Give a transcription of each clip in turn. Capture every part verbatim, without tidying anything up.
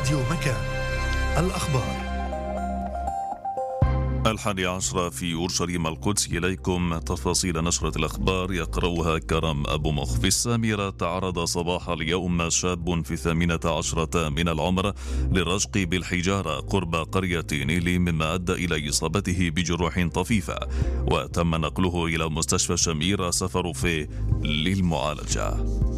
راديو مكان. الأخبار الحادي عشر في أورشليم القدس. إليكم تفاصيل نشرة الأخبار يقرأها كرم أبو مخ. في السامرة تعرض صباح اليوم شاب في الثامنة عشرة من العمر للرشق بالحجارة قرب قرية نيلي، مما أدى إلى إصابته بجروح طفيفة، وتم نقله إلى مستشفى شمير سفروفيه للمعالجة.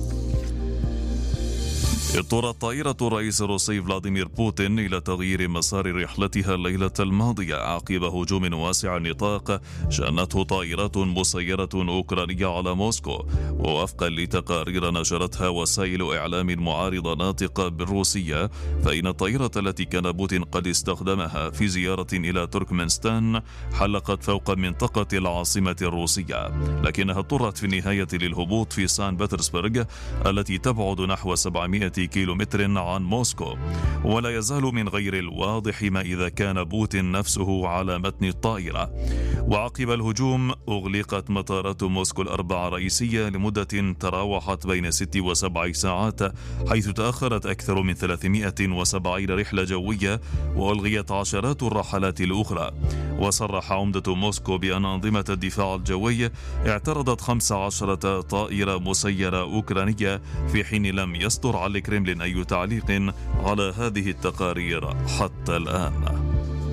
اضطرت طائرة الرئيس الروسي فلاديمير بوتين إلى تغيير مسار رحلتها الليلة الماضية عقب هجوم واسع النطاق شنته طائرات مسيرة أوكرانية على موسكو. ووفقا لتقارير نشرتها وسائل إعلام معارضة ناطقة بالروسية، فإن الطائرة التي كان بوتين قد استخدمها في زيارة إلى تركمانستان حلقت فوق منطقة العاصمة الروسية، لكنها اضطرت في النهاية للهبوط في سان بطرسبرغ التي تبعد نحو سبعمائة كيلومتر عن موسكو. ولا يزال من غير الواضح ما إذا كان بوتين نفسه على متن الطائرة. وعقب الهجوم أغلقت مطارات موسكو الأربعة رئيسية لمدة تراوحت بين ست وسبع ساعات، حيث تأخرت أكثر من ثلاثمائة وسبعين رحلة جوية وألغيت عشرات الرحلات الأخرى. وصرح عمدة موسكو بأن أنظمة الدفاع الجوي اعترضت خمس عشرة طائرة مسيرة أوكرانية، في حين لم يصدر على الكرملين أي تعليق على هذه التقارير حتى الآن.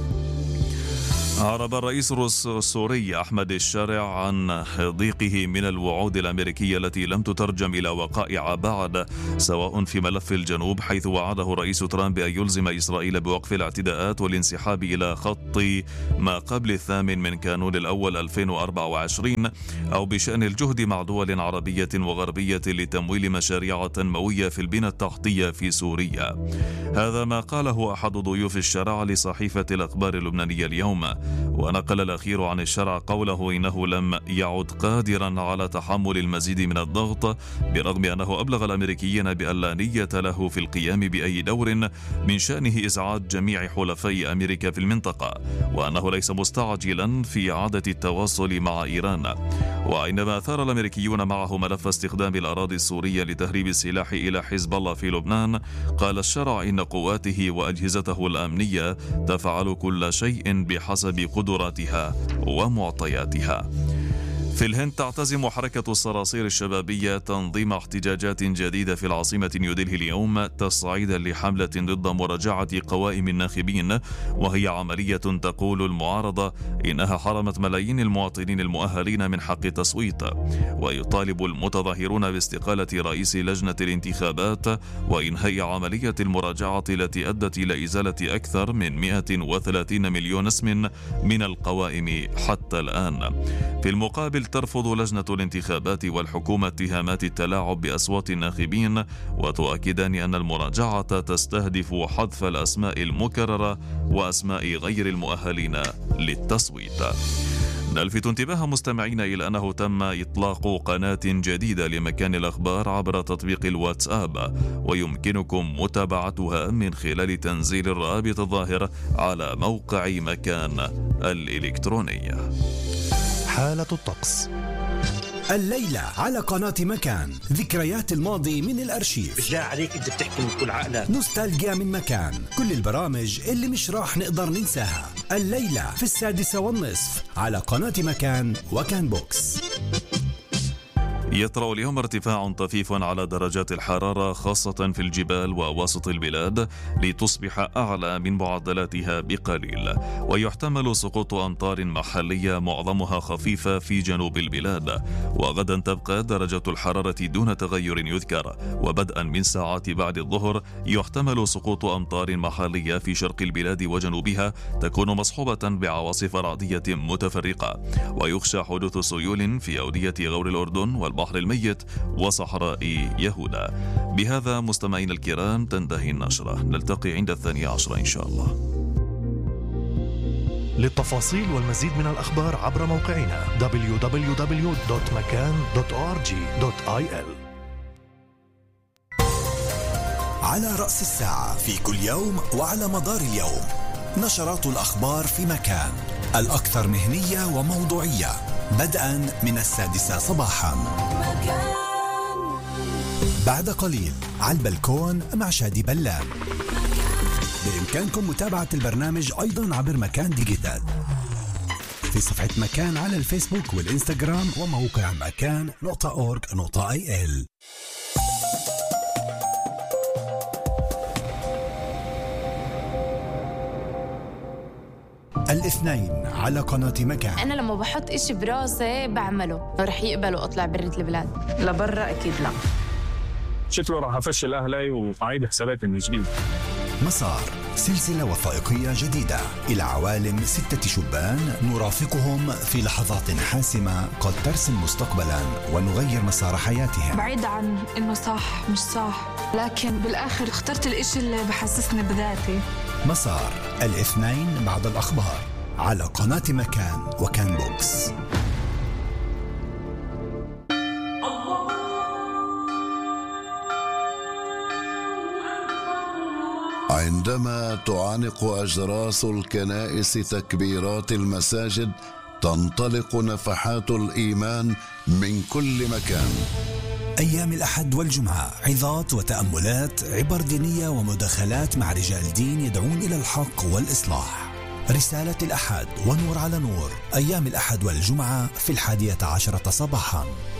أعرب الرئيس السوري أحمد الشارع عن ضيقه من الوعود الأمريكية التي لم تترجم إلى وقائع بعد، سواء في ملف الجنوب، حيث وعده الرئيس ترامب بأن يلزم إسرائيل بوقف الاعتداءات والانسحاب إلى خط ما قبل الثامن من كانون الأول ألفين وأربعة وعشرين، أو بشأن الجهد مع دول عربية وغربية لتمويل مشاريع تنموية في البنى التحتية في سوريا. هذا ما قاله أحد ضيوف الشارع لصحيفة الأخبار اللبنانية اليوم. ونقل الأخير عن الشرع قوله إنه لم يعد قادرا على تحمل المزيد من الضغط، برغم أنه أبلغ الأمريكيين بأن لا نية له في القيام بأي دور من شأنه إسعاد جميع حلفاء أمريكا في المنطقة، وأنه ليس مستعجلا في إعادة التواصل مع إيران. وإنما أثار الأمريكيون معه ملف استخدام الأراضي السورية لتهريب السلاح إلى حزب الله في لبنان، قال الشرع إن قواته وأجهزته الأمنية تفعل كل شيء بحسب قدراتها ومعطياتها. في الهند تعتزم حركة الصراصير الشبابية تنظيم احتجاجات جديدة في العاصمة نيودلهي اليوم، تصعيدا لحملة ضد مراجعة قوائم الناخبين، وهي عملية تقول المعارضة إنها حرمت ملايين المواطنين المؤهلين من حق التصويت. ويطالب المتظاهرون باستقالة رئيس لجنة الانتخابات وإنهاء عملية المراجعة التي أدت إلى إزالة أكثر من مئة وثلاثين مليون اسم من القوائم حتى الآن. في المقابل ترفض لجنة الانتخابات والحكومة اتهامات التلاعب بأصوات الناخبين، وتؤكدان أن المراجعة تستهدف حذف الأسماء المكررة وأسماء غير المؤهلين للتصويت. نلفت انتباه مستمعين إلى أنه تم إطلاق قناة جديدة لمكان الأخبار عبر تطبيق الواتساب، ويمكنكم متابعتها من خلال تنزيل الرابط الظاهر على موقع مكان الإلكتروني. حالة الطقس الليلة على قناة مكان، ذكريات الماضي من الأرشيف. بالله عليك أنت بتحكي من كل عقلك. نوستالجيا من مكان، كل البرامج اللي مش راح نقدر ننساها. الليلة في السادسة والنصف على قناة مكان وكان بوكس. يطرأ اليوم ارتفاع طفيف على درجات الحرارة خاصة في الجبال ووسط البلاد، لتصبح أعلى من معدلاتها بقليل، ويحتمل سقوط أمطار محلية معظمها خفيفة في جنوب البلاد. وغدا تبقى درجة الحرارة دون تغير يذكر، وبدءا من ساعات بعد الظهر يحتمل سقوط أمطار محلية في شرق البلاد وجنوبها، تكون مصحوبة بعواصف رعدية متفرقة، ويخشى حدوث سيول في أودية غور الأردن والبحر الميت وصحراء يهودا. بهذا مستمعين الكرام تنتهي النشرة، نلتقي عند الثانية عشر إن شاء الله. للتفاصيل والمزيد من الأخبار عبر موقعنا دبليو دبليو دبليو دوت مكان دوت أو آر جي دوت آي إل. على رأس الساعة في كل يوم وعلى مدار اليوم، نشرات الأخبار في مكان، الأكثر مهنية وموضوعية، بدءا من السادسة صباحا. بعد قليل على البلكون مع شادي بلال. بإمكانكم متابعة البرنامج أيضا عبر مكان ديجيتال في صفحة مكان على الفيسبوك والإنستغرام وموقع مكان نقطة أورج نقطة آي إل. الاثنين على قناة مكان. أنا لما بحط إشي براسي بعمله، رح يقبلوا أطلع برة البلاد. لبرا أكيد لا. شكله راح أفشل أهلي وأعيد حساباتي من جديد. مسار، سلسلة وثائقية جديدة إلى عوالم ستة شبان نرافقهم في لحظات حاسمة قد ترسم مستقبلا ونغير مسار حياتهم. بعيد عن إنه صح مش صح، لكن بالآخر اخترت الإشي اللي بحسسني بذاتي. مسار، الاثنين بعد الأخبار على قناة مكان وكان بوكس. عندما تعانق أجراس الكنائس تكبيرات المساجد تنطلق نفحات الإيمان من كل مكان. أيام الأحد والجمعة عظات وتأملات، عبر دينية ومداخلات مع رجال دين يدعون إلى الحق والإصلاح. رسالة الأحد ونور على نور، أيام الأحد والجمعة في الحادية عشرة صباحا.